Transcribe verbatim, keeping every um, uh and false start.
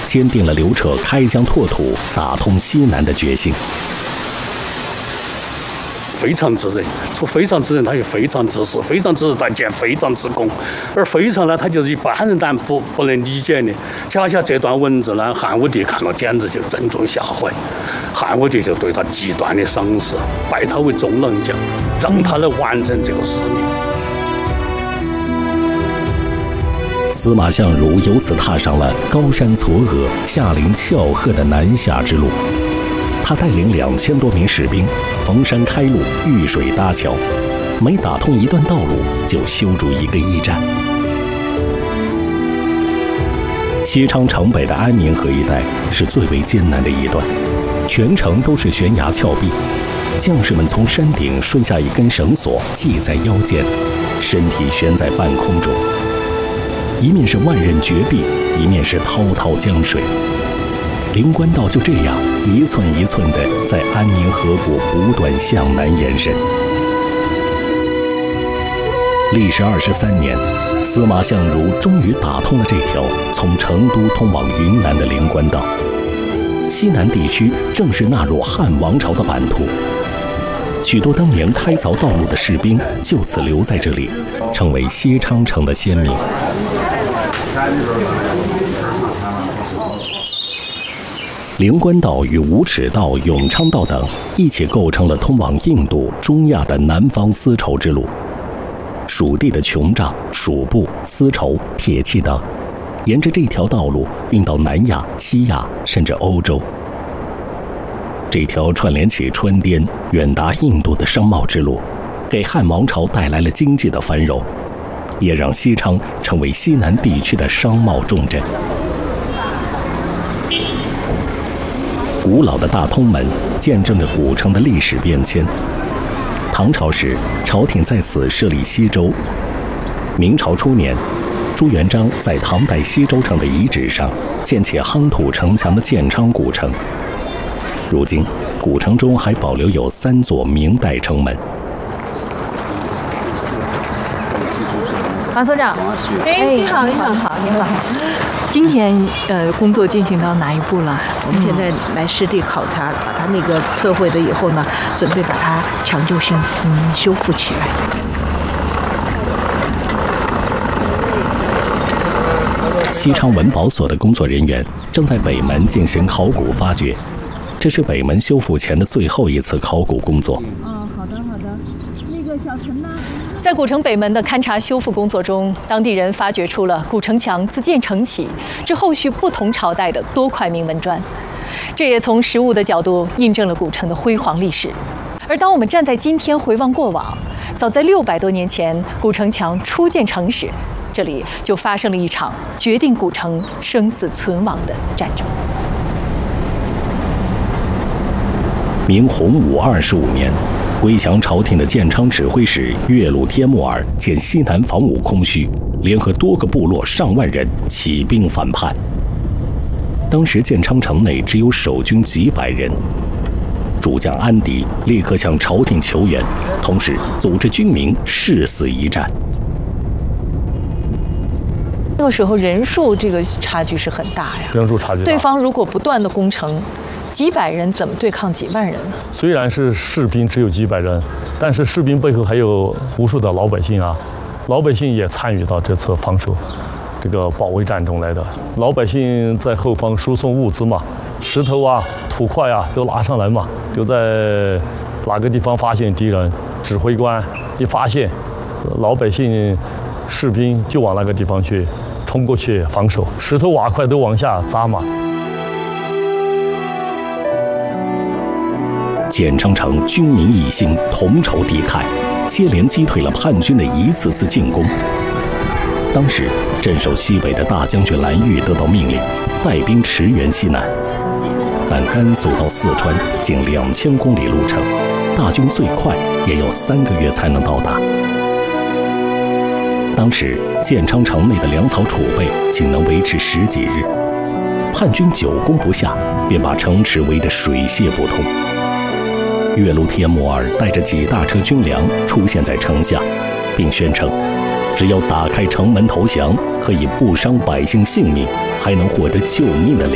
坚定了刘彻开疆拓土、打通西南的决心。 非常之人，说非常之人，他有非常之事，非常之但见非常之功。而非常呢，他就是一般人但不不能理解的。恰恰这段文字呢，汉武帝看了简直就正中下怀，汉武帝就对他极端的赏识，拜他为中郎将，让他来完成这个使命。 司马相如由此踏上了高山嵯峨、下临翘鹤的南下之路。他带领两千多名士兵，逢山开路，遇水搭桥，每打通一段道路，就修筑一个驿站。西昌城北的安宁河一带是最为艰难的一段，全程都是悬崖峭壁，将士们从山顶顺下一根绳索系在腰间，身体悬在半空中。一面是万仞绝壁，一面是滔滔江水。灵官道就这样一寸一寸地在安宁河谷不断向南延伸。历时二十三年，司马相如终于打通了这条从成都通往云南的灵官道。西南地区正式纳入汉王朝的版图，许多当年开凿道路的士兵就此留在这里，成为西昌城的先民。灵官道与五齿道、永昌道等一起构成了通往印度、中亚的南方丝绸之路。蜀地的琼帐、蜀布、丝绸、铁器等，沿着这条道路运到南亚、西亚，甚至欧洲。这条串联起川滇、远达印度的商贸之路，给汉王朝带来了经济的繁荣，也让西昌成为西南地区的商贸重镇。古老的大通门见证着古城的历史变迁。唐朝时，朝廷在此设立西州。明朝初年，朱元璋在唐代西州城的遗址上建起夯土城墙的建昌古城。如今，古城中还保留有三座明代城门。 王所长， 哎，你好，你好， 好，你好。今天呃，工作进行到哪一步了？ 我们现在来实地考察，把它那个测绘了以后呢，准备把它抢救性嗯修复起来。 西昌文保所的工作人员正在北门进行考古发掘，这是北门修复前的最后一次考古工作。 哦，好的好的。那个小陈呢？在古城北门的勘察修复工作中，当地人发掘出了古城墙自建成起至后续不同朝代的多块铭文砖，这也从实物的角度印证了古城的辉煌历史。而当我们站在今天回望过往，早在六百多年前，古城墙初建成时，这里就发生了一场决定古城生死存亡的战争。 明洪武二十五年，归降朝廷的建昌指挥使岳禄帖木儿见西南防务空虚，联合多个部落上万人起兵反叛。当时建昌城内只有守军几百人，主将安迪立刻向朝廷求援，同时组织军民誓死一战。 那个时候人数这个差距是很大呀， 人数差距大。 对方如果不断的攻城，几百人怎么对抗几万人呢？ 虽然是士兵只有几百人，但是士兵背后还有无数的老百姓啊，老百姓也参与到这次防守、这个保卫战中来的。老百姓在后方输送物资嘛，石头啊、土块啊都拉上来嘛，就在哪个地方发现敌人，指挥官一发现，老百姓、士兵就往那个地方去，冲过去防守，石头瓦块都往下砸嘛。 建昌城军民一心，同仇敌忾，接连击退了叛军的一次次进攻。当时镇守西北的大将军蓝玉得到命令，带兵驰援西南，但甘肃到四川仅两千公里路程，大军最快也要三个月才能到达。当时建昌城内的粮草储备仅能维持十几日，叛军久攻不下，便把城池围得水泄不通。岳禄帖木儿带着几大车军粮出现在城下，并宣称，只要打开城门投降，可以不伤百姓性命，还能获得救命的粮。